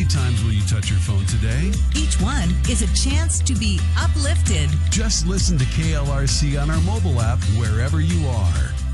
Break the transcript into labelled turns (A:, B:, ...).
A: times will you touch your phone today?
B: Each one is a chance to be uplifted.
A: Just listen to KLRC on our mobile app wherever you are.